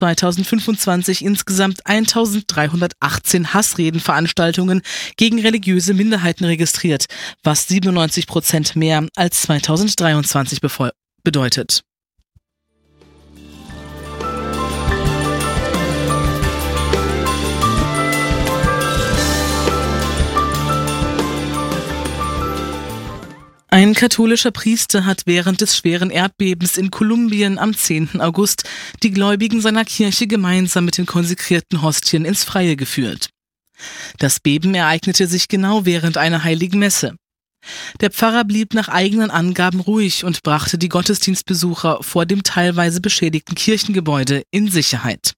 2025 insgesamt 1318 Hassredenveranstaltungen gegen religiöse Minderheiten registriert, was 97% mehr als 2023 bedeutet. Ein katholischer Priester hat während des schweren Erdbebens in Kolumbien am 10. August die Gläubigen seiner Kirche gemeinsam mit den konsekrierten Hostien ins Freie geführt. Das Beben ereignete sich genau während einer heiligen Messe. Der Pfarrer blieb nach eigenen Angaben ruhig und brachte die Gottesdienstbesucher vor dem teilweise beschädigten Kirchengebäude in Sicherheit.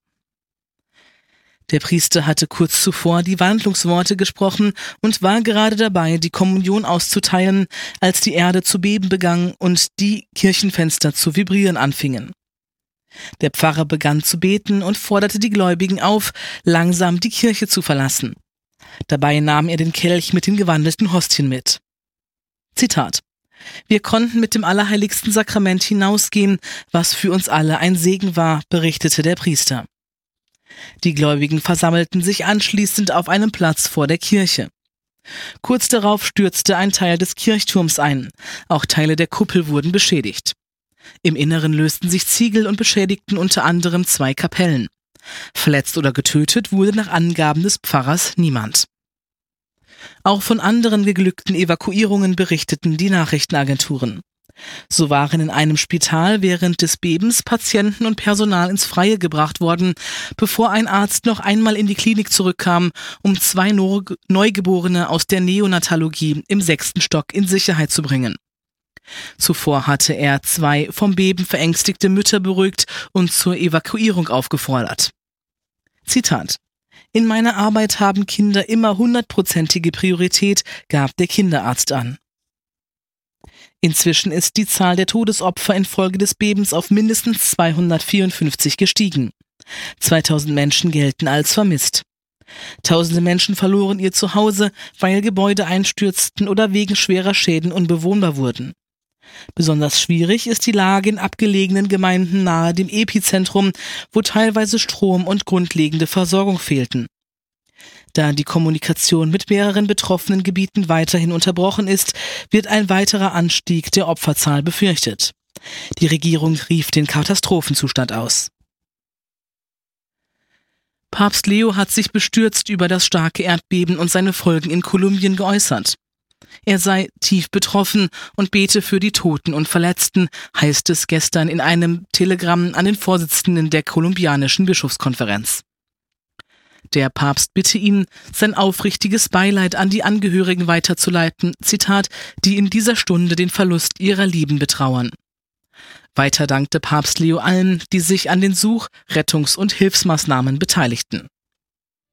Der Priester hatte kurz zuvor die Wandlungsworte gesprochen und war gerade dabei, die Kommunion auszuteilen, als die Erde zu beben begann und die Kirchenfenster zu vibrieren anfingen. Der Pfarrer begann zu beten und forderte die Gläubigen auf, langsam die Kirche zu verlassen. Dabei nahm er den Kelch mit den gewandelten Hostien mit. Zitat: Wir konnten mit dem allerheiligsten Sakrament hinausgehen, was für uns alle ein Segen war, berichtete der Priester. Die Gläubigen versammelten sich anschließend auf einem Platz vor der Kirche. Kurz darauf stürzte ein Teil des Kirchturms ein. Auch Teile der Kuppel wurden beschädigt. Im Inneren lösten sich Ziegel und beschädigten unter anderem 2 Kapellen. Verletzt oder getötet wurde nach Angaben des Pfarrers niemand. Auch von anderen geglückten Evakuierungen berichteten die Nachrichtenagenturen. So waren in einem Spital während des Bebens Patienten und Personal ins Freie gebracht worden, bevor ein Arzt noch einmal in die Klinik zurückkam, um 2 Neugeborene aus der Neonatologie im 6. Stock in Sicherheit zu bringen. Zuvor hatte er 2 vom Beben verängstigte Mütter beruhigt und zur Evakuierung aufgefordert. Zitat: In meiner Arbeit haben Kinder immer 100%ige Priorität, gab der Kinderarzt an. Inzwischen ist die Zahl der Todesopfer infolge des Bebens auf mindestens 254 gestiegen. 2000 Menschen gelten als vermisst. Tausende Menschen verloren ihr Zuhause, weil Gebäude einstürzten oder wegen schwerer Schäden unbewohnbar wurden. Besonders schwierig ist die Lage in abgelegenen Gemeinden nahe dem Epizentrum, wo teilweise Strom und grundlegende Versorgung fehlten. Da die Kommunikation mit mehreren betroffenen Gebieten weiterhin unterbrochen ist, wird ein weiterer Anstieg der Opferzahl befürchtet. Die Regierung rief den Katastrophenzustand aus. Papst Leo hat sich bestürzt über das starke Erdbeben und seine Folgen in Kolumbien geäußert. Er sei tief betroffen und bete für die Toten und Verletzten, heißt es gestern in einem Telegramm an den Vorsitzenden der kolumbianischen Bischofskonferenz. Der Papst bitte ihn, sein aufrichtiges Beileid an die Angehörigen weiterzuleiten, Zitat, die in dieser Stunde den Verlust ihrer Lieben betrauern. Weiter dankte Papst Leo allen, die sich an den Such-, Rettungs- und Hilfsmaßnahmen beteiligten.